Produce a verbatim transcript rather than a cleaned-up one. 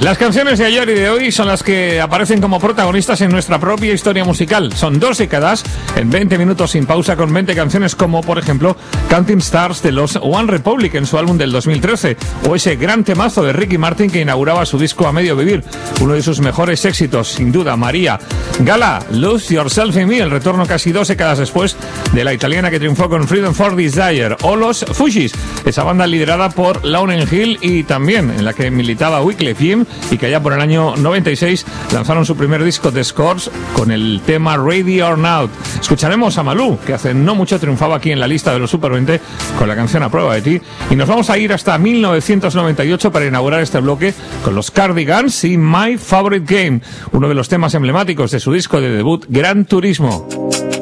Las canciones de ayer y de hoy son las que aparecen como protagonistas en nuestra propia historia musical. Son dos décadas en veinte minutos sin pausa con veinte canciones como, por ejemplo, Counting Stars de los One Republic en su álbum del dos mil trece o ese gran temazo de Ricky Martin que inauguraba su disco A Medio Vivir, uno de sus mejores éxitos, sin duda, María. Gala, Lose Yourself in Me, el retorno casi dos décadas después de la italiana que triunfó con Freedom for Desire, o los Fugees, esa banda liderada por Lauryn Hill y también en la que militaba Wyclef Jean y que allá por el año noventa y seis lanzaron su primer disco The Scores con el tema Ready or Not. Escucharemos a Malú, que hace no mucho triunfaba aquí en la lista de los Super veinte con la canción A Prueba de Ti, y nos vamos a ir hasta mil novecientos noventa y ocho para inaugurar este bloque con los Cardigans y My Favorite Game, uno de los temas emblemáticos de su disco de debut Gran Turismo.